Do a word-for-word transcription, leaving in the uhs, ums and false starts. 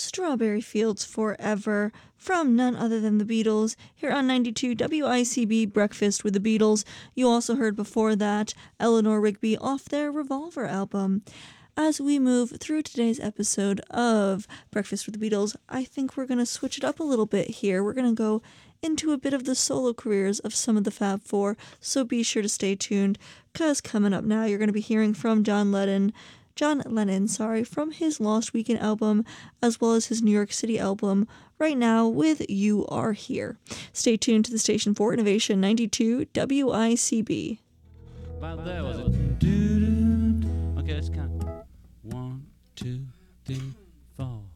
Strawberry Fields Forever from none other than the Beatles here on ninety-two W I C B Breakfast with the Beatles. You also heard before that Eleanor Rigby off their Revolver album. As we move through today's episode of Breakfast with the Beatles, I think we're going to switch it up a little bit here. We're going to go into a bit of the solo careers of some of the Fab Four, so be sure to stay tuned, because coming up now you're going to be hearing from John Lennon, John Lennon, sorry, from his Lost Weekend album, as well as his New York City album, right now with You Are Here. Stay tuned to the station for Innovation ninety-two W I C B. About there was it. Doo-doo. Okay, let's count. One, two, three, four.